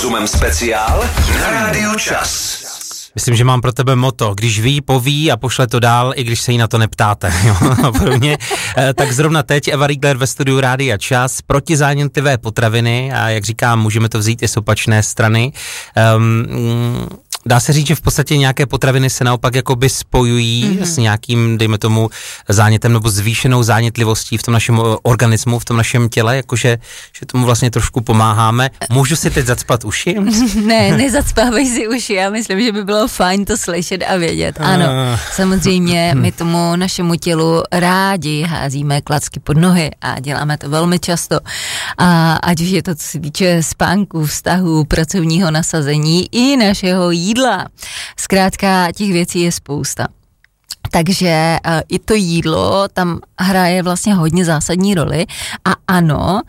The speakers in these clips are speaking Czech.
Zumem speciál na Rádiu Čas. Myslím, že mám pro tebe motto. Když ví, poví a pošle to dál, i když se jí na to neptáte. Podobně. Tak zrovna teď Eva Riegler ve studiu Rádia Čas. Protizánětlivé potraviny a jak říkám, můžeme to vzít i z opačné strany. Dá se říct, že v podstatě nějaké potraviny se naopak jakoby spojují s nějakým, dejme tomu, zánětem nebo zvýšenou zánětlivostí v tom našem organismu, v tom našem těle, jakože že tomu vlastně trošku pomáháme. Můžu si teď zacpat uši? Ne, nezacpávej si uši, já myslím, že by bylo fajn to slyšet a vědět. Ano, samozřejmě my tomu našemu tělu rádi házíme klacky pod nohy a děláme to velmi často. A ať už je to, co se týče spánku, vztahu, pracovního nasazení i našeho jídla. Zkrátka těch věcí je spousta. Takže i to jídlo tam hraje vlastně hodně zásadní roli a ano,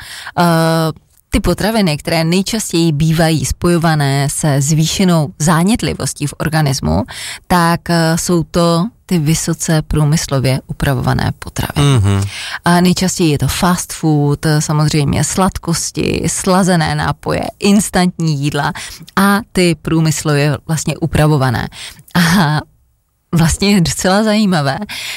ty potraviny, které nejčastěji bývají spojované se zvýšenou zánětlivostí v organismu, tak jsou to ty vysoce průmyslově upravované potraviny. A nejčastěji je to fast food, samozřejmě sladkosti, slazené nápoje, instantní jídla a ty průmyslově vlastně upravované. A vlastně je docela zajímavé,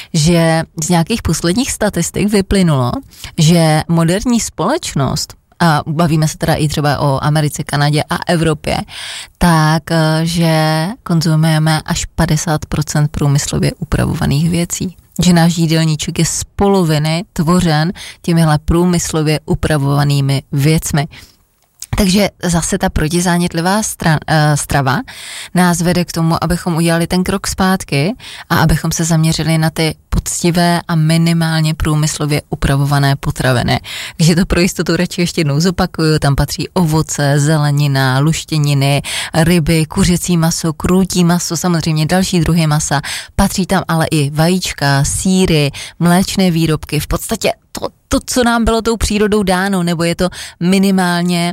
že z nějakých posledních statistik vyplynulo, že moderní společnost, a bavíme se teda i třeba o Americe, Kanadě a Evropě, tak, že konzumujeme až 50% průmyslově upravovaných věcí. Že náš jídelníček je z poloviny tvořen těmihle průmyslově upravovanými věcmi. Takže zase ta protizánětlivá strava nás vede k tomu, abychom udělali ten krok zpátky a abychom se zaměřili na ty poctivé a minimálně průmyslově upravované potraviny. Takže to pro jistotu radši ještě jednou zopakuju, tam patří ovoce, zelenina, luštěniny, ryby, kuřecí maso, krůtí maso, samozřejmě další druhy masa, patří tam ale i vajíčka, sýry, mléčné výrobky, v podstatě to, co nám bylo tou přírodou dáno, nebo je to minimálně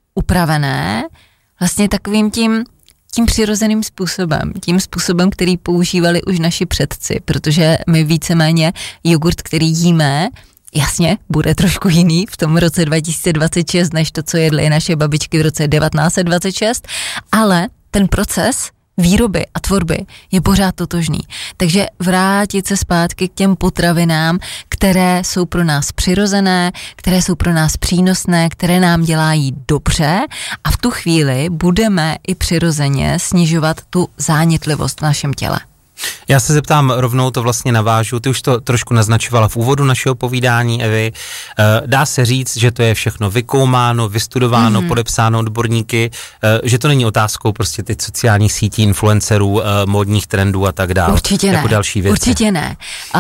upravené vlastně takovým tím přirozeným způsobem, tím způsobem, který používali už naši předci, protože my víceméně jogurt, který jíme, jasně, bude trošku jiný v tom roce 2026, než to, co jedly naše babičky v roce 1926, ale ten proces výroby a tvorby je pořád totožný. Takže vrátit se zpátky k těm potravinám, které jsou pro nás přirozené, které jsou pro nás přínosné, které nám dělají dobře a v tu chvíli budeme i přirozeně snižovat tu zánětlivost v našem těle. Já se zeptám, rovnou to vlastně navážu, ty už to trošku naznačovala v úvodu našeho povídání, Evi. Dá se říct, že to je všechno vykoumáno, vystudováno, podepsáno odborníky, že to není otázkou prostě teď sociálních sítí, influencerů, módních trendů a tak dále. Určitě jako ne. Další věci. Určitě ne.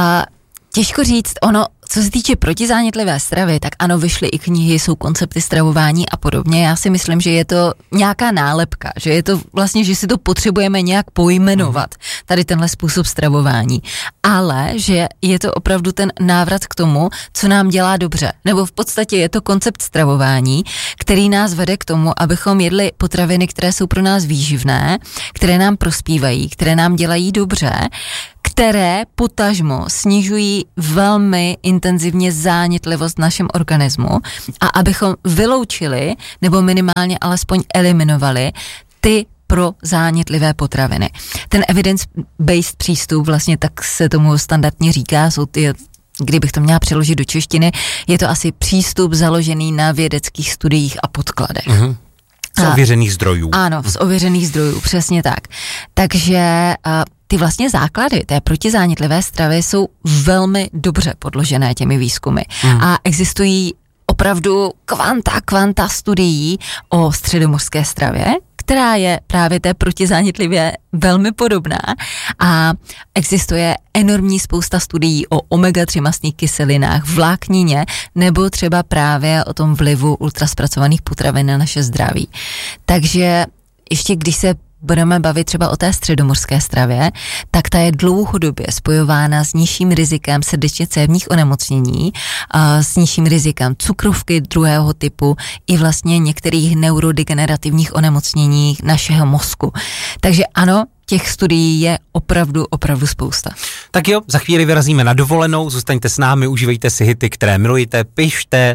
Těžko říct, co se týče protizánětlivé stravy, tak ano, vyšly i knihy, jsou koncepty stravování a podobně. Já si myslím, že je to nějaká nálepka, že je to vlastně, že si to potřebujeme nějak pojmenovat, tady tenhle způsob stravování. Ale že je to opravdu ten návrat k tomu, co nám dělá dobře. Nebo v podstatě je to koncept stravování, který nás vede k tomu, abychom jedli potraviny, které jsou pro nás výživné, které nám prospívají, které nám dělají dobře, které potažmo snižují velmi intenzivně zánětlivost v našem organismu a abychom vyloučili nebo minimálně alespoň eliminovali ty pro zánětlivé potraviny. Ten evidence-based přístup, vlastně tak se tomu standardně říká, jsou ty, kdybych to měla přeložit do češtiny, je to asi přístup založený na vědeckých studiích a podkladech. Z ověřených zdrojů. Ano, z ověřených zdrojů, přesně tak. Takže ty vlastně základy té protizánětlivé stravy jsou velmi dobře podložené těmi výzkumy. A existují opravdu kvanta studií o středomořské stravě, která je právě té protizánětlivě velmi podobná a existuje enormní spousta studií o omega-3 mastných kyselinách, vláknině nebo třeba právě o tom vlivu ultraspracovaných potravin na naše zdraví. Takže ještě když se budeme bavit třeba o té středomořské stravě, tak ta je dlouhodobě spojována s nižším rizikem srdečně-cévních onemocnění, s nižším rizikem cukrovky druhého typu i vlastně některých neurodegenerativních onemocnění našeho mozku. Takže ano, těch studií je opravdu spousta. Tak jo, za chvíli vyrazíme na dovolenou, zůstaňte s námi, užívejte si hity, které milujete, pište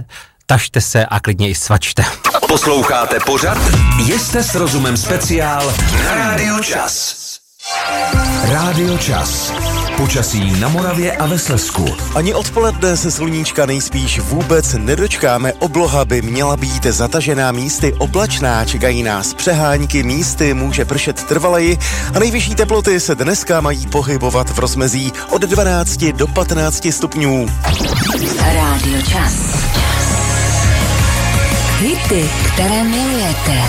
tažte se a klidně i svačte. Posloucháte pořad Jste s rozumem speciál na Rádiu Čas. Rádio Čas. Počasí na Moravě a ve Slezsku. Ani odpoledne se sluníčka nejspíš vůbec nedočkáme. Obloha by měla být zatažená, místy oblačná, čekají nás přehánky, místy může pršet trvaleji a nejvyšší teploty se dneska mají pohybovat v rozmezí od 12 do 15 stupňů. Rádio Čas. Hity, které milujete.